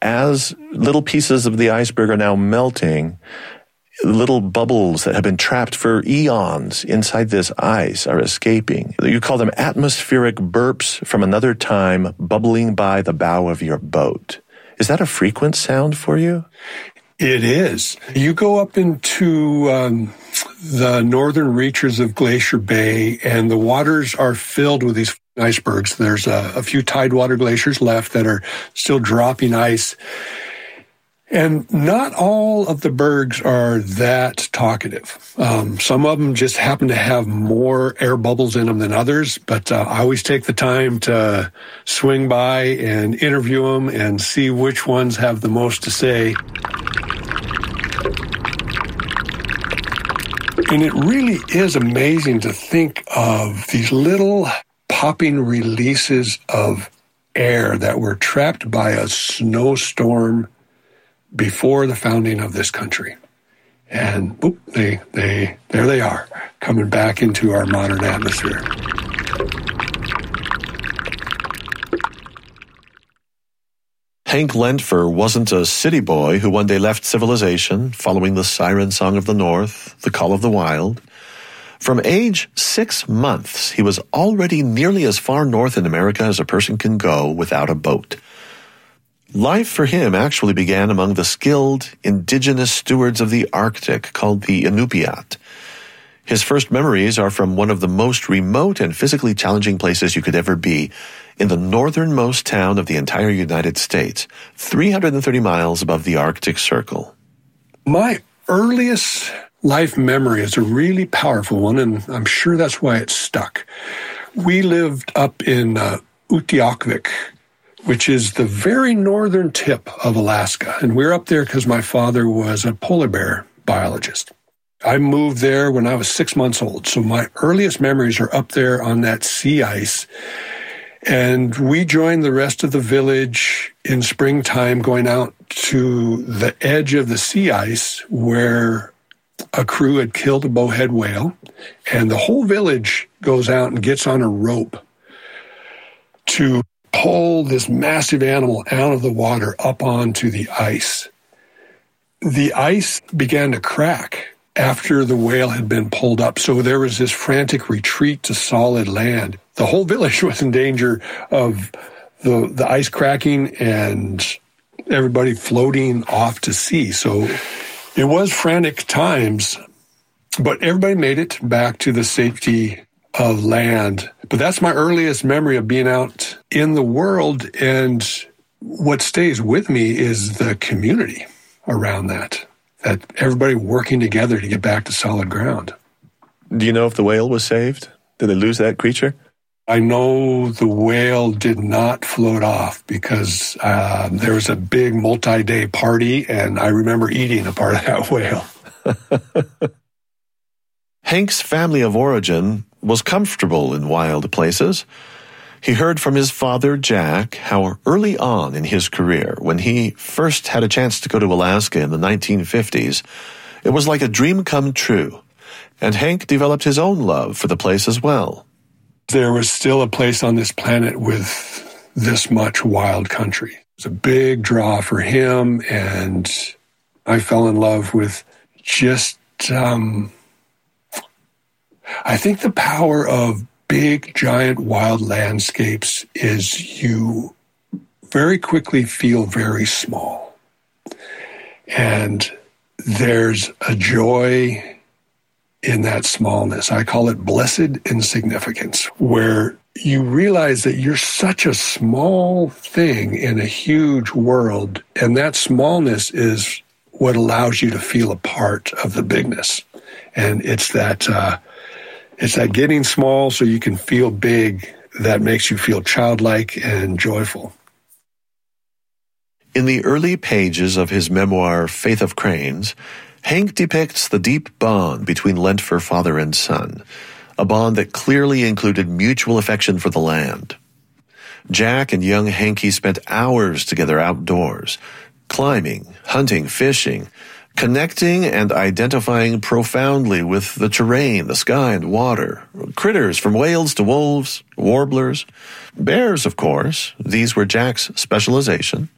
as little pieces of the iceberg are now melting, little bubbles that have been trapped for eons inside this ice are escaping. You call them atmospheric burps from another time bubbling by the bow of your boat. Is that a frequent sound for you? It is. You go up into the northern reaches of Glacier Bay, and the waters are filled with these icebergs. There's a few tidewater glaciers left that are still dropping ice. And not all of the bergs are that talkative. Some of them just happen to have more air bubbles in them than others, but I always take the time to swing by and interview them and see which ones have the most to say. And it really is amazing to think of these little popping releases of air that were trapped by a snowstorm before the founding of this country. And boop, there they are, coming back into our modern atmosphere. Hank Lentfer wasn't a city boy who one day left civilization, following the siren song of the North, the call of the wild. From age 6 months, he was already nearly as far north in America as a person can go without a boat. Life for him actually began among the skilled indigenous stewards of the Arctic called the Inupiat. His first memories are from one of the most remote and physically challenging places you could ever be, in the northernmost town of the entire United States, 330 miles above the Arctic Circle. My earliest life memory is a really powerful one, and I'm sure that's why it stuck. We lived up in Utqiagvik, which is the very northern tip of Alaska. And we're up there because my father was a polar bear biologist. I moved there when I was 6 months old, so my earliest memories are up there on that sea ice. And we joined the rest of the village in springtime going out to the edge of the sea ice where a crew had killed a bowhead whale. And the whole village goes out and gets on a rope to pull this massive animal out of the water up onto the ice. The ice began to crack after the whale had been pulled up, so there was this frantic retreat to solid land. The whole village was in danger of the ice cracking and everybody floating off to sea. So it was frantic times, but everybody made it back to the safety of land. But that's my earliest memory of being out in the world, and what stays with me is the community around that everybody working together to get back to solid ground. Do you know if the whale was saved? Did they lose that creature? I know the whale did not float off because there was a big multi-day party, and I remember eating a part of that whale. Hank's family of origin was comfortable in wild places. He heard from his father, Jack, how early on in his career, when he first had a chance to go to Alaska in the 1950s, it was like a dream come true, and Hank developed his own love for the place as well. There was still a place on this planet with this much wild country. It was a big draw for him, and I fell in love with just I think the power of big, giant, wild landscapes is you very quickly feel very small. And there's a joy in that smallness. I call it blessed insignificance, where you realize that you're such a small thing in a huge world, and that smallness is what allows you to feel a part of the bigness. And it's that getting small so you can feel big that makes you feel childlike and joyful. In the early pages of his memoir, Faith of Cranes, Hank depicts the deep bond between Lentfer father and son, a bond that clearly included mutual affection for the land. Jack and young Hanky spent hours together outdoors, climbing, hunting, fishing, connecting and identifying profoundly with the terrain, the sky and water, critters from whales to wolves, warblers, bears, of course. These were Jack's specialization.